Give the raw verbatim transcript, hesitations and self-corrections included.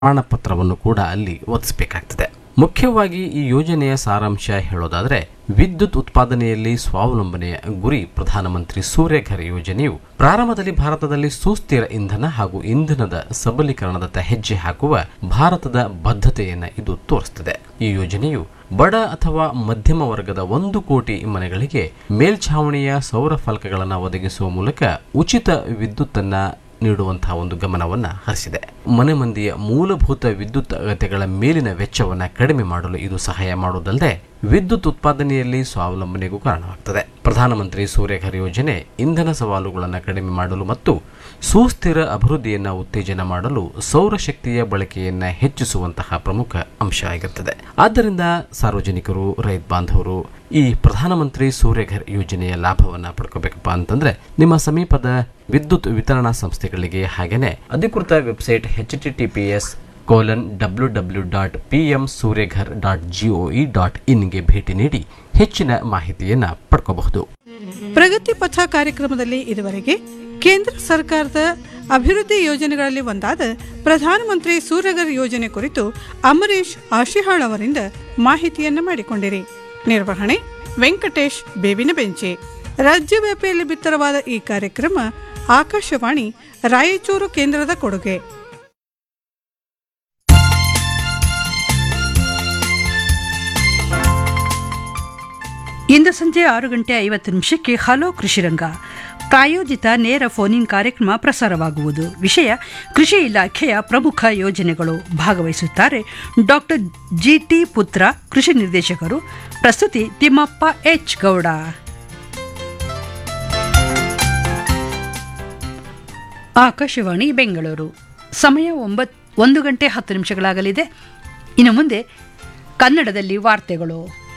ಪ್ರಮಾಣ ಪತ್ರವನ್ನು ಕೂಡ ಅಲ್ಲಿ ಒದಗಿಸಬೇಕಾಗ್ತದೆ. ಮುಖ್ಯವಾಗಿ ಈ ಯೋಜನೆಯ ಸಾರಾಂಶ ಹೇಳೋದಾದ್ರೆ, ವಿದ್ಯುತ್ ಉತ್ಪಾದನೆಯಲ್ಲಿ ಸ್ವಾವಲಂಬನೆಯ ಗುರಿ ಪ್ರಧಾನಮಂತ್ರಿ ಸೂರ್ಯಘರ್ ಯೋಜನೆಯು ಪ್ರಾರಂಭದಲ್ಲಿ ಭಾರತದಲ್ಲಿ ಸುಸ್ಥಿರ ಇಂಧನ ಹಾಗೂ ಇಂಧನದ ಸಬಲೀಕರಣದತ್ತ ಹೆಜ್ಜೆ ಹಾಕುವ ಭಾರತದ ಬದ್ಧತೆಯನ್ನು ಇದು ತೋರಿಸುತ್ತದೆ. ಈ ಯೋಜನೆಯು ಬಡ ಅಥವಾ ಮಧ್ಯಮ ವರ್ಗದ ಒಂದು ಕೋಟಿ ಮನೆಗಳಿಗೆ ಮೇಲ್ಛಾವಣಿಯ ಸೌರ ಫಲಕಗಳನ್ನು ಒದಗಿಸುವ ಮೂಲಕ ಉಚಿತ ವಿದ್ಯುತ್ತನ್ನ ನೀಡುವಂತಹ ಒಂದು ಗಮನವನ್ನ ಹರಿಸಿದೆ. ಮನೆ ಮಂದಿಯ ಮೂಲಭೂತ ವಿದ್ಯುತ್ ಅಗತ್ಯಗಳ ಮೇಲಿನ ವೆಚ್ಚವನ್ನು ಕಡಿಮೆ ಮಾಡಲು ಇದು ಸಹಾಯ ಮಾಡುವುದಲ್ಲದೆ ವಿದ್ಯುತ್ ಉತ್ಪಾದನೆಯಲ್ಲಿ ಸ್ವಾವಲಂಬನೆಗೂ ಕಾರಣವಾಗುತ್ತದೆ. ಪ್ರಧಾನಮಂತ್ರಿ ಸೂರ್ಯಘರ್ ಯೋಜನೆ ಇಂಧನ ಸವಾಲುಗಳನ್ನು ಕಡಿಮೆ ಮಾಡಲು ಮತ್ತು ಸುಸ್ಥಿರ ಅಭಿವೃದ್ಧಿಯನ್ನು ಉತ್ತೇಜನ ಮಾಡಲು ಸೌರಶಕ್ತಿಯ ಬಳಕೆಯನ್ನು ಹೆಚ್ಚಿಸುವಂತಹ ಪ್ರಮುಖ ಅಂಶ ಆಗಿರುತ್ತದೆ. ಆದ್ದರಿಂದ ಸಾರ್ವಜನಿಕರು, ರೈತ ಬಾಂಧವರು ಈ ಪ್ರಧಾನಮಂತ್ರಿ ಸೂರ್ಯಘರ್ ಯೋಜನೆಯ ಲಾಭವನ್ನು ಪಡ್ಕೋಬೇಕಪ್ಪ ಅಂತಂದ್ರೆ ನಿಮ್ಮ ಸಮೀಪದ ವಿದ್ಯುತ್ ವಿತರಣಾ ಸಂಸ್ಥೆಗಳಿಗೆ ಹಾಗೇನೆ ಅಧಿಕೃತ website H T T P S colon W W dot P M Surya Ghar dot GOE dot ಇನ್ಗೆ ಭೇಟಿ ನೀಡಿ ಹೆಚ್ಚಿನ ಮಾಹಿತಿಯನ್ನ ಪಡ್ಕೋಬಹುದು. ಪ್ರಗತಿ ಪಥ ಕಾರ್ಯಕ್ರಮದಲ್ಲಿ ಇದುವರೆಗೆ ಕೇಂದ್ರ ಸರ್ಕಾರದ ಅಭಿವೃದ್ಧಿ ಯೋಜನೆಗಳಲ್ಲಿ ಒಂದಾದ ಪ್ರಧಾನಮಂತ್ರಿ ಸೂರ್ಯಘರ್ ಯೋಜನೆ ಕುರಿತು ಅಂಬರೀಶ್ ಆಶಿಹಾಳ್ ಅವರಿಂದ ಮಾಹಿತಿಯನ್ನ ಮಾಡಿಕೊಂಡಿರಿ. ನಿರ್ವಹಣೆ ವೆಂಕಟೇಶ್ ಬೇವಿನ ಬೆಂಚೆ. ರಾಜ್ಯವ್ಯಾಪಿಯಲ್ಲಿ ಬಿತ್ತರವಾದ ಈ ಕಾರ್ಯಕ್ರಮ ಆಕಾಶವಾಣಿ ರಾಯಚೂರು ಕೇಂದ್ರದ ಕೊಡುಗೆ. ಇಂದು ಸಂಜೆ ಆರು ಗಂಟೆ ಐವತ್ತು ನಿಮಿಷಕ್ಕೆ ಹಲೋ ಕೃಷಿರಂಗ ಪ್ರಾಯೋಜಿತ ನೇರ ಫೋನಿನ್ ಕಾರ್ಯಕ್ರಮ ಪ್ರಸಾರವಾಗುವುದು. ವಿಷಯ ಕೃಷಿ ಇಲಾಖೆಯ ಪ್ರಮುಖ ಯೋಜನೆಗಳು. ಭಾಗವಹಿಸುತ್ತಾರೆ ಡಾಕ್ಟರ್ ಜಿ ಟಿ ಪುತ್ರ, ಕೃಷಿ ನಿರ್ದೇಶಕರು. ಪ್ರಸ್ತುತಿ ತಿಮ್ಮಪ್ಪ ಎಚ್ ಗೌಡ. ಆಕಾಶವಾಣಿ ಬೆಂಗಳೂರು. ಸಮಯ ಒಂಬತ್ತು ಒಂದು ಗಂಟೆ ಹತ್ತು ನಿಮಿಷಗಳಾಗಲಿದೆ. ಇನ್ನು ಮುಂದೆ ಕನ್ನಡದಲ್ಲಿ ವಾರ್ತೆಗಳು.